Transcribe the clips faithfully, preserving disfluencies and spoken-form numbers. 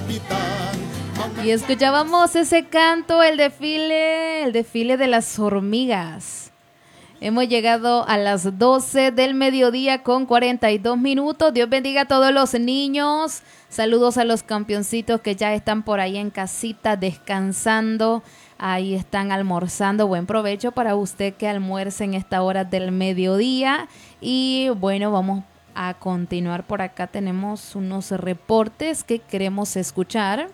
Y escuchábamos ese canto, el desfile, el desfile de las hormigas. Hemos llegado a las doce del mediodía con cuarenta y dos minutos. Dios bendiga a todos los niños. Saludos a los campeoncitos que ya están por ahí en casita descansando. Ahí están almorzando. Buen provecho para usted que almuerce en esta hora del mediodía. Y bueno, vamos a continuar por acá. Tenemos unos reportes que queremos escuchar.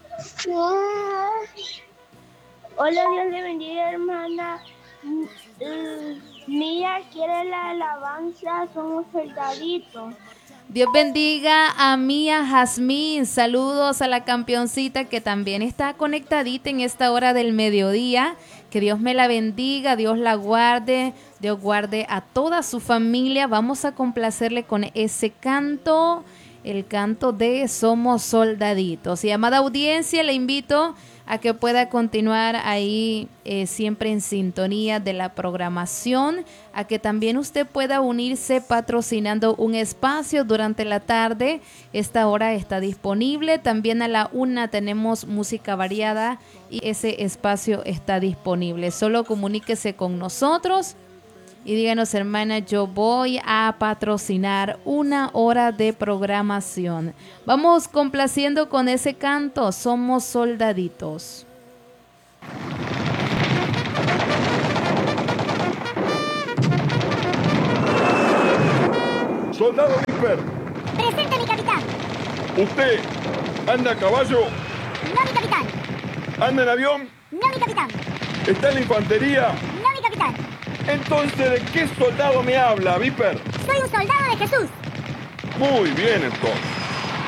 Hola, Dios le bendiga, hermana. Mía quiere la alabanza, somos soldaditos. Dios bendiga a Mía Jazmín. Saludos a la campeoncita que también está conectadita en esta hora del mediodía. Que Dios me la bendiga, Dios la guarde, Dios guarde a toda su familia. Vamos a complacerle con ese canto, el canto de Somos Soldaditos. Y amada audiencia, le invito a que pueda continuar ahí eh, siempre en sintonía de la programación, a que también usted pueda unirse patrocinando un espacio durante la tarde. Esta hora está disponible. También a la una tenemos música variada y ese espacio está disponible. Solo comuníquese con nosotros y díganos, hermana, yo voy a patrocinar una hora de programación. Vamos complaciendo con ese canto, Somos Soldaditos. Soldado Viper. Presente, mi capitán. ¿Usted anda a caballo? No, mi capitán. ¿Anda en avión? No, mi capitán. ¿Está en la infantería? No, mi capitán. Entonces, ¿de qué soldado me habla, Viper? Soy un soldado de Jesús. Muy bien, entonces.